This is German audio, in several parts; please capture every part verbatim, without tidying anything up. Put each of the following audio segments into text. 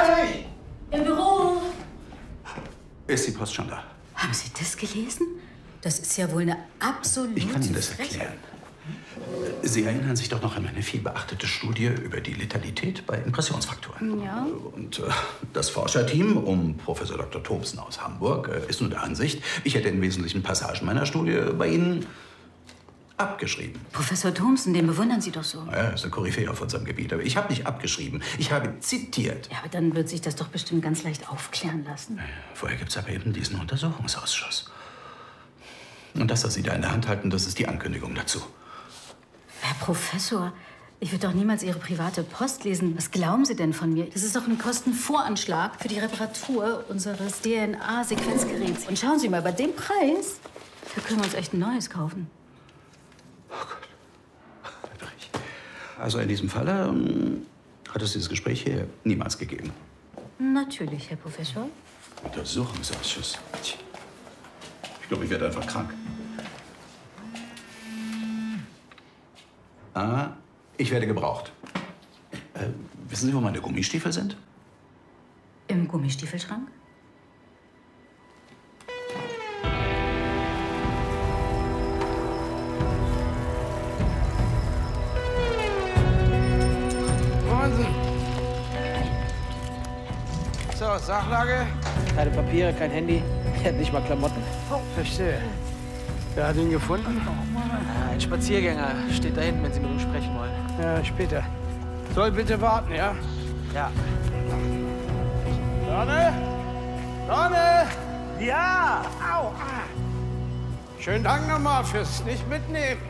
Heinrich! Im Büro. Ist die Post schon da? Haben Sie das gelesen? Das ist ja wohl eine absolute Ich kann Ihnen das Frechheit. erklären. Sie erinnern sich doch noch an meine vielbeachtete Studie über die Letalität bei Impressionsfaktoren. Ja. Und äh, das Forscherteam um Professor Doktor Thompson aus Hamburg äh, ist nun der Ansicht, ich hätte in wesentlichen Passagen meiner Studie bei Ihnen abgeschrieben. Professor Thompson, den bewundern Sie doch so. Ja, er ist eine Koryphäe auf unserem Gebiet. Aber ich habe nicht abgeschrieben. Ich habe zitiert. Ja, aber dann wird sich das doch bestimmt ganz leicht aufklären lassen. Naja, vorher gibt es aber eben diesen Untersuchungsausschuss. Und das, was Sie da in der Hand halten, das ist die Ankündigung dazu. Herr Professor, ich würde doch niemals Ihre private Post lesen. Was glauben Sie denn von mir? Das ist doch ein Kostenvoranschlag für die Reparatur unseres D N A-Sequenzgeräts. Und schauen Sie mal, bei dem Preis, da können wir uns echt ein neues kaufen. Oh Gott. Also in diesem Falle ähm, hat es dieses Gespräch hier niemals gegeben. Natürlich, Herr Professor. Untersuchungsausschuss. Ich glaube, ich werde einfach krank. Ah, ich werde gebraucht. Äh, wissen Sie, wo meine Gummistiefel sind? Im Gummistiefelschrank? Wahnsinn. So, Sachlage? Keine Papiere, kein Handy. Er hat nicht mal Klamotten. Oh, verstehe. Wer hat ihn gefunden? Ah, ein Spaziergänger steht da hinten, wenn Sie mit ihm sprechen wollen. Ja, später. Soll bitte warten, ja? Ja. Sonne? Sonne! Ja! Au! Ah. Schönen Dank nochmal fürs Nicht-Mitnehmen.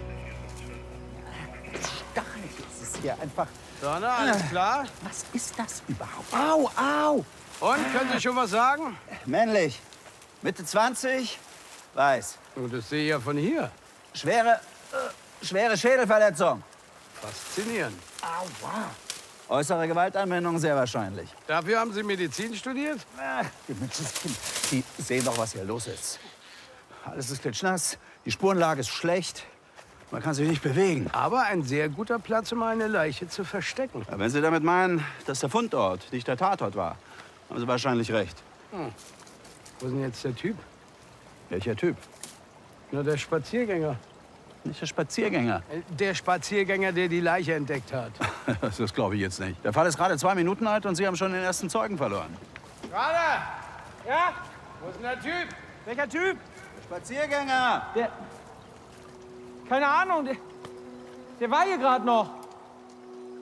Stachelig ist es hier einfach. Sonne, alles klar? Was ist das überhaupt? Au, au! Und, können Sie schon was sagen? Männlich. Mitte zwanzig. Weiß. Oh, das sehe ich ja von hier. Schwere, äh, schwere Schädelverletzung. Faszinierend. Aua. Äußere Gewaltanwendung sehr wahrscheinlich. Dafür haben Sie Medizin studiert? Ach, gemütliches Kind. Sie sehen doch, was hier los ist. Alles ist klitschnass. Die Spurenlage ist schlecht. Man kann sich nicht bewegen. Aber ein sehr guter Platz, um eine Leiche zu verstecken. Ja, wenn Sie damit meinen, dass der Fundort nicht der Tatort war, haben Sie wahrscheinlich recht. Hm. Wo ist denn jetzt der Typ? Welcher Typ? Nur der Spaziergänger. Nicht der Spaziergänger. Der Spaziergänger, der die Leiche entdeckt hat. Das glaube ich jetzt nicht. Der Fall ist gerade zwei Minuten alt und Sie haben schon den ersten Zeugen verloren. Gerade! Ja? Wo ist denn der Typ? Welcher Typ? Der Spaziergänger! Der. Keine Ahnung, der, der war hier gerade noch.